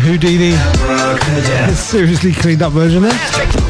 Houdini. Seriously cleaned up version there.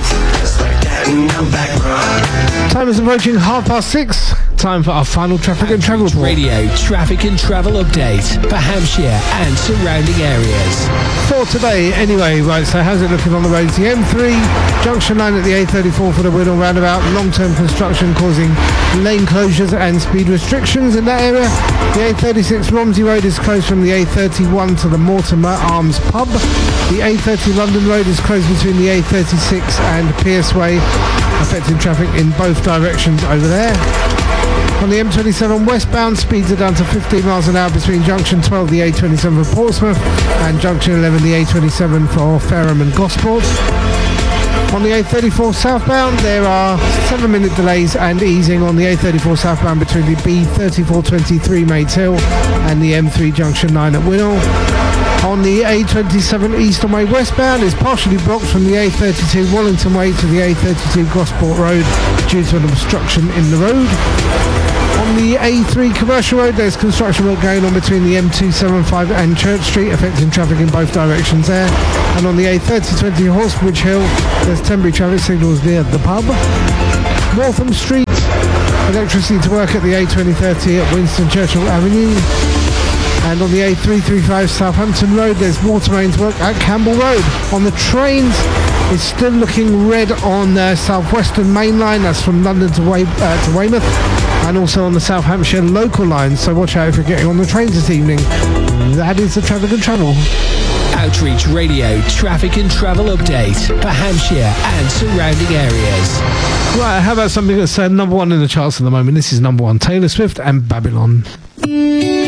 Time is approaching 6:30. Time for our final traffic and travel report. Radio traffic and travel update for Hampshire and surrounding areas. For today, anyway, right, so how's it looking on the roads? The M3, junction line at the A34 for the Whittle roundabout. Long-term construction causing lane closures and speed restrictions in that area. The A36 Romsey Road is closed from the A31 to the Mortimer Arms pub. The A30 London Road is closed between the A36 and Pierce Way, affecting traffic in both directions over there. On the M27 westbound, speeds are down to 15 miles an hour between junction 12, the A27 for Portsmouth, and junction 11, the A27 for Fareham and Gosport. On the A34 southbound, there are 7-minute delays and easing on the A34 southbound between the B3423 Maids Hill and the M3 junction 9 at Winnell. On the A27 East on Way westbound is partially blocked from the A32 Wallington Way to the A32 Gosport Road due to an obstruction in the road. On the A3 Commercial Road, there's construction work going on between the M275 and Church Street, affecting traffic in both directions there. And on the A3020 Horsebridge Hill, there's temporary traffic signals near the pub. Waltham Street, electricity to work at the A2030 at Winston Churchill Avenue. And on the A335 Southampton Road, there's water mains work at Campbell Road. On the trains, it's still looking red on South Western Main Line, that's from London to Weymouth, and also on the South Hampshire local line, so watch out if you're getting on the trains this evening. That is the traffic and travel. Outreach Radio traffic and travel update for Hampshire and surrounding areas. Right, how about something that's number one in the charts at the moment? This is number one, Taylor Swift and Babylon.